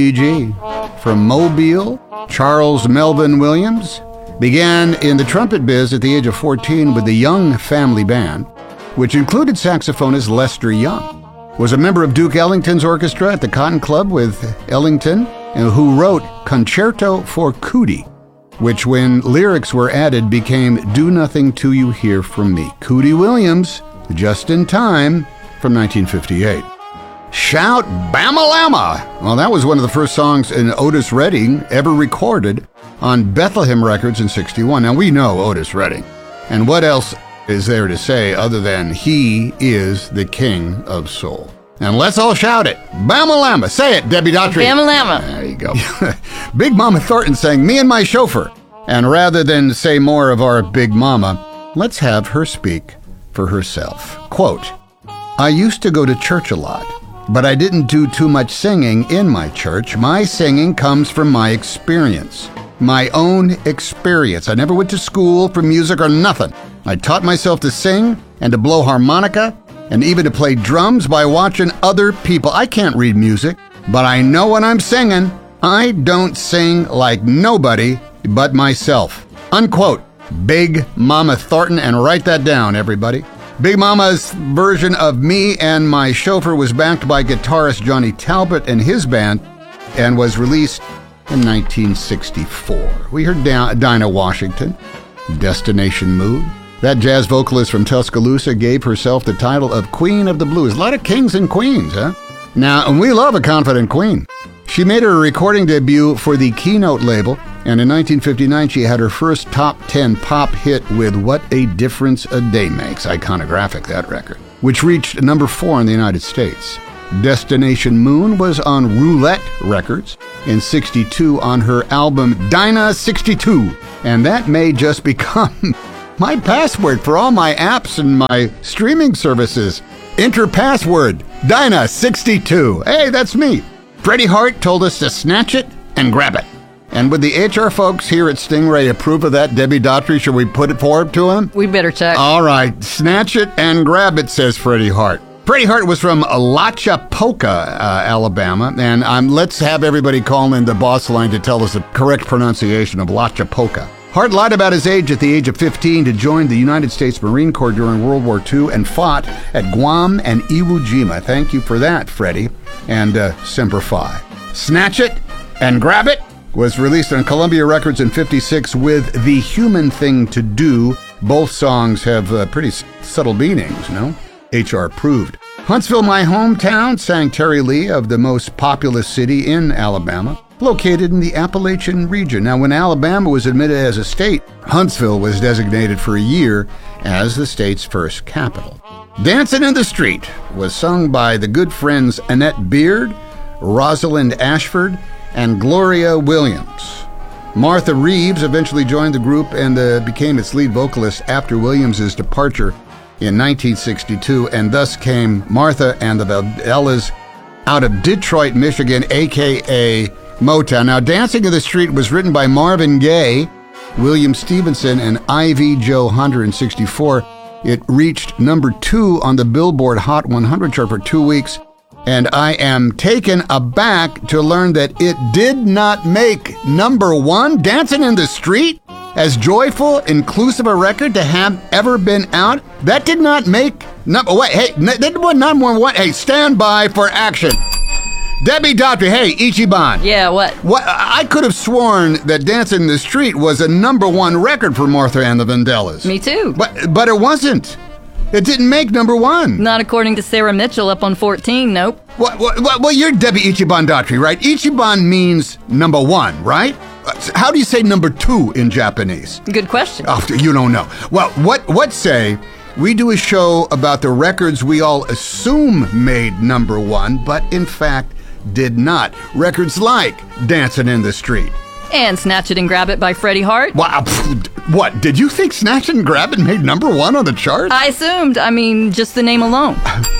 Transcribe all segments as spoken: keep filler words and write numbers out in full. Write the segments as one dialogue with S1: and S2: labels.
S1: B G. From Mobile, Charles Melvin Williams began in the trumpet biz at the age of fourteen with the Young Family Band, which included saxophonist Lester Young. Was a member of Duke Ellington's orchestra at the Cotton Club with Ellington, who wrote Concerto for Cootie, which when lyrics were added became Do Nothing Till You Hear From Me. Cootie Williams, Just in Time, from nineteen fifty-eight. Shout Bama-Lama! Well, that was one of the first songs in Otis Redding ever recorded on Bethlehem Records in sixty-one. Now, we know Otis Redding. And what else is there to say other than he is the king of soul? And let's all shout it. Bama-Lama. Say it, Debbie Daughtry.
S2: Bama-Lama.
S1: There you go. Big Mama Thornton sang Me and My Chauffeur. And rather than say more of our Big Mama, let's have her speak for herself. Quote, I used to go to church a lot, but I didn't do too much singing in my church. My singing comes from my experience. My own experience. I never went to school for music or nothing. I taught myself to sing and to blow harmonica and even to play drums by watching other people. I can't read music, but I know when I'm singing. I don't sing like nobody but myself. Unquote. Big Mama Thornton, and write that down, everybody. Big Mama's version of Me and My Chauffeur was backed by guitarist Johnny Talbot and his band and was released in nineteen sixty-four. We heard Dinah Washington, Destination Mood. That jazz vocalist from Tuscaloosa gave herself the title of Queen of the Blues. A lot of kings and queens, huh? Now, and we love a confident queen. She made her recording debut for the Keynote label, and in nineteen fifty-nine, she had her first top ten pop hit with What a Difference a Day Makes. Iconographic, that record, which reached number four in the United States. Destination Moon was on Roulette Records in sixty-two on her album Dinah sixty-two, and that may just become my password for all my apps and my streaming services. Enter password, Dinah sixty-two. Hey, that's me. Freddie Hart told us to snatch it and grab it. And would the H R folks here at Stingray approve of that, Debbie Daughtry? Should we put it forward to them?
S2: We better check.
S1: All right, snatch it and grab it, says Freddie Hart. Freddie Hart was from Alachapoka, uh, Alabama, and um, let's have everybody call in the boss line to tell us the correct pronunciation of Alachapoka. Hart lied about his age at the age of fifteen to join the United States Marine Corps during World War Two and fought at Guam and Iwo Jima. Thank you for that, Freddie, and uh, Semper Fi. Snatch It and Grab It was released on Columbia Records in fifty-six with The Human Thing to Do. Both songs have uh, pretty s- subtle meanings, no? H R proved. Huntsville, my hometown, sang Terry Lee of the most populous city in Alabama, located in the Appalachian region. Now, when Alabama was admitted as a state, Huntsville was designated for a year as the state's first capital. Dancing in the Street was sung by the good friends Annette Beard, Rosalind Ashford, and Gloria Williams. Martha Reeves eventually joined the group and uh, became its lead vocalist after Williams' departure in nineteen sixty-two, and thus came Martha and the Vandellas out of Detroit, Michigan, a k a. Motown. Now, Dancing in the Street was written by Marvin Gaye, William Stevenson, and Ivy Jo Hunter in sixty-four. It reached number two on the Billboard Hot one hundred chart for two weeks, and I am taken aback to learn that it did not make number one. Dancing in the Street, as joyful, inclusive a record to have ever been out, that did not make number. Wait, hey, that was number one. Hey, stand by for action. Debbie Daughtry, hey, Ichiban.
S2: Yeah, what?
S1: What? I could have sworn that Dancing in the Street was a number one record for Martha and the Vandellas.
S2: Me too.
S1: But but it wasn't. It didn't make number one.
S2: Not according to Sarah Mitchell up on fourteen, nope.
S1: What, what, what, well, you're Debbie Ichiban Daughtry, right? Ichiban means number one, right? How do you say number two in Japanese?
S2: Good question.
S1: Oh, you don't know. Well, what what say we do a show about the records we all assume made number one, but in fact did not. Records like Dancing in the Street.
S2: And Snatch It and Grab It by Freddie Hart.
S1: Wow, what, did you think Snatch It and Grab It made number one on the chart?
S2: I assumed, I mean, just the name alone.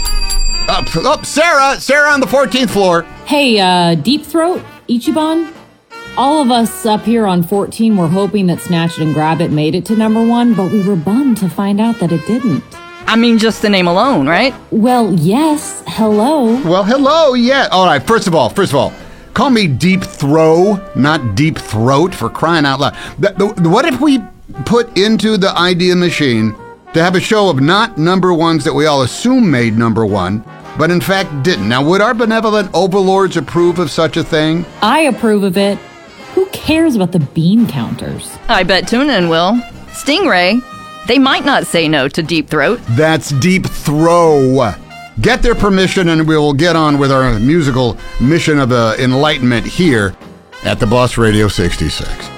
S1: Up, up, Sarah, Sarah on the fourteenth floor.
S3: Hey, uh, Deep Throat, Ichiban? All of us up here on fourteen were hoping that Snatch It and Grab It made it to number one, but we were bummed to find out that it didn't.
S2: I mean, just the name alone, right?
S3: Well, yes. Hello.
S1: Well, hello, yeah. All right, first of all, first of all, Call me Deep Throw, not Deep Throat, for crying out loud. The, the, what if we put into the idea machine to have a show of not number ones that we all assume made number one, but in fact didn't? Now, would our benevolent overlords approve of such a thing?
S3: I approve of it. Who cares about the bean counters?
S2: I bet TuneIn will. Stingray, they might not say no to Deep Throat.
S1: That's Deep Throw. Get their permission and we will get on with our musical mission of uh, enlightenment here at the Boss Radio sixty-six.